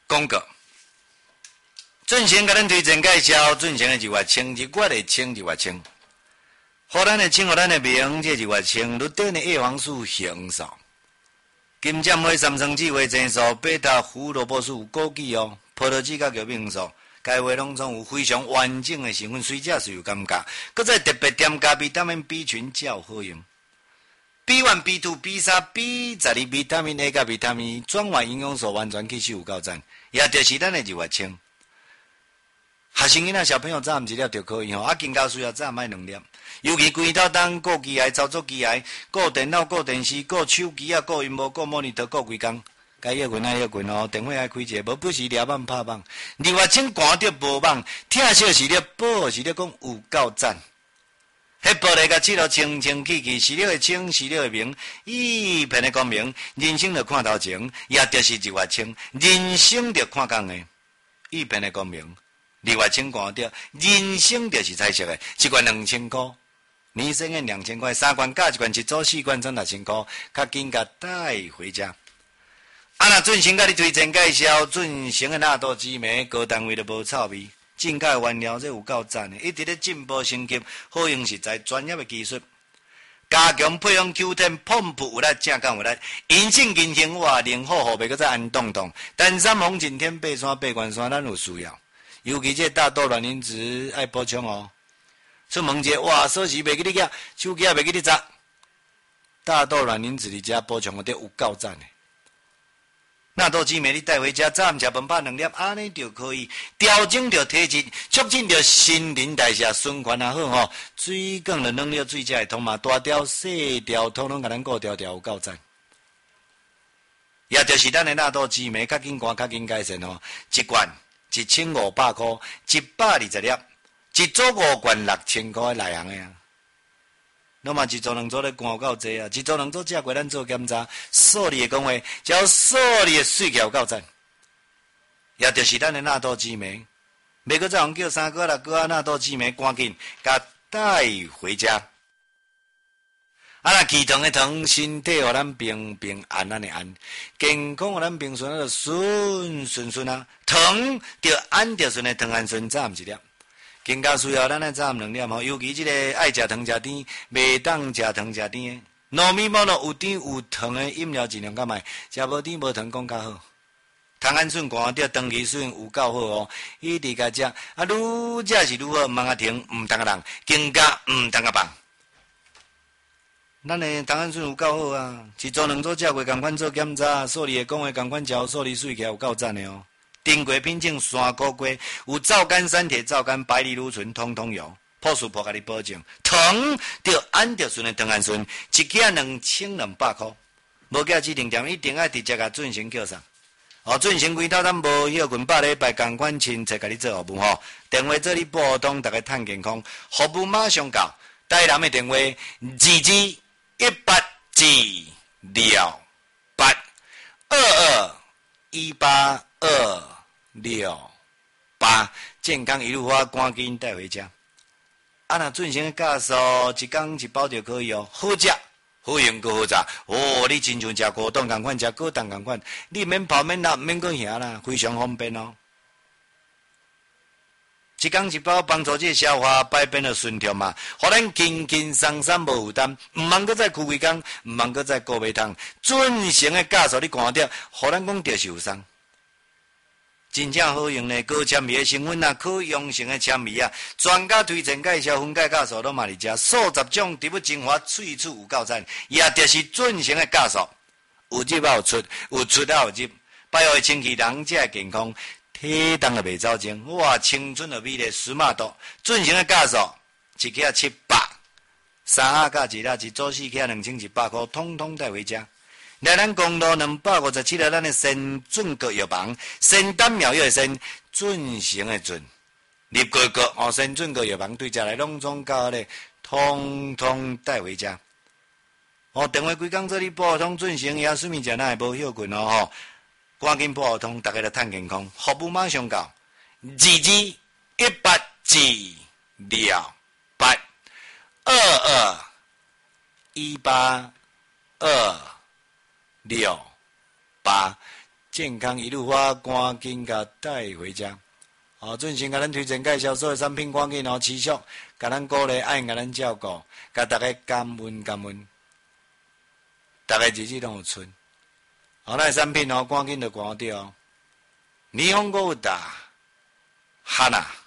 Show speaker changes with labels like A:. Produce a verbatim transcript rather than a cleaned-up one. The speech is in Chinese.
A: 广告。进行甲咱推荐介绍，进行的日月清，日月的清，日月清。互咱的清，互咱的明，这日月清，绿灯的叶黄素形素。金针花、三生子、维生素、贝塔胡萝卜素、枸杞哦，葡萄籽甲玉米黄素，该话拢总有非常完整的成分，水食是有感觉。搁再特别添加维他命 B 群，较好用。B 一、B 二、B 三、B 十二维他命 A 甲维他命转换营养素完全吸收有够赞，也就是咱的日月清。学生囡仔小朋友早暗一粒就可以吼，啊，更加需要早买两粒。尤其规头当顾机械、操作机械、顾电脑、顾电视、顾手机啊、顾荧幕、顾 monitor、顾规工，该歇困爱歇困哦，电话爱开者，无不是抓网拍网。日月清寒着无网，听说是咧报，是咧讲有够赞。迄玻璃甲漆落清清气气，是了会清，是了会明，一片的光明，人生着看头前，也就是日月清，人生着看光的，一片的光明。日月清看到，人生就是彩色的，一罐两千块，年薪的两千块，三罐加一罐一组四罐赚六千块，较紧甲带回家。啊，那准成甲你推荐介绍，准成的纳豆紫梅，高单位都无臭味，进口的原料这有够赞的，一直咧进步升级，好用实在，专业的技术，加强配方 Q 十 碰布有力，正港有力，银杏银杏哇，零好后袂搁再安动动，丹山红景天爬山爬关山，咱有需要。尤其这大豆卵磷脂爱补充哦。出门者哇，锁匙袂记你夹，手机也袂记你砸。大豆卵磷脂伫遮补充，得有够赞的。纳豆紫梅你带回家，早暗食饭拍两粒，安尼就可以调整着体质，促进着新陈代谢，循环也好吼。水降了能力，水才会通嘛，大条细条，统统甲咱顾条条有够赞。也就是咱的纳豆紫梅，较紧寒，较紧改善哦，一罐。一千五百块，一百二十粒，一组五罐六千块内行的啊！那么一组两组咧干有够济啊！一组两组食过咱做检查，数理的讲话，只要数理的水气有够赞，也就是咱的纳豆紫梅，每个早上叫三个六个纳豆紫梅，赶紧甲带回家。啊，那气糖的糖，身体互咱平平安安的安，健康互咱平顺啊，顺顺顺啊。糖着安着顺的糖氨酸早暗一粒，更加需要咱来早暗两粒吼。尤其这个爱食糖食甜，袂当食糖食甜的，糯米末咯有甜有糖的饮料尽量较卖，食无甜无糖讲较好。糖氨酸高着长期水有够好哦，一直甲食，啊，愈食是愈好，毋通啊停，毋通啊人，更加毋通啊放。咱的糖氨酸有够好啊，一组两组食过，共款做检查，数理的讲话共款食，数理水起来有够赞的哦。丁果品种山果果，有皂苷、三铁、皂苷、白藜芦醇，通通有，朴素朴甲你保证。糖着安着顺的糖氨酸，一件两千两百块，无价指定店一定爱直接甲准成叫上。哦，准成规头咱无休困百礼拜，共款亲切甲你做服务吼。电话做你拨通，大家趁健康，服务马上到。台南的电话二二一八二六八二二一八二六八，健康一路花，赶紧带回家。啊，那准成的价数，一工一包就可以哦，好食。好用阁好食，哦！你亲像食果冻共款，食果冻共款，你免泡免辣免阁遐啦，非常方便哦。一工一包，帮助这消化排便的顺畅嘛，互咱轻轻松松无负担，毋茫阁再开几工，毋茫阁再顾袂通，准成的价数你看着，互咱讲着受伤。真正好用的高纤维的成分啊，可用性的纤维啊，专家推荐介绍分解酵素都嘛伫遮，数十种植物精华，萃取有够赞，也就是准成的酵素，有入也有出，有出也有入，百药的清气人才健康，体重也袂走精，哇，青春的美丽时马度，准成的酵素一克七百，三盒加一粒，一组四克两千一百块，统统带回家。来咱公路两百五十七号，咱的先准国药房，先丹妙药的先，准成的准，立个个哦，先准国药房对家来拢总搞咧，通通带回家。哦，电话规工做你拨通准成，也顺便食咱也无休困哦吼，赶紧拨通，大家来趁健康，服务马上到，二二一八二六八二二一八二。六八， 健康一路发，赶紧甲带回家。哦，准先甲咱推荐介绍所有产品，赶紧哦，持续甲咱鼓励，爱甲咱照顾，甲大家感恩感恩，大家日子拢有春。好，那产品哦，赶紧就关掉。霓虹购物达，哈娜。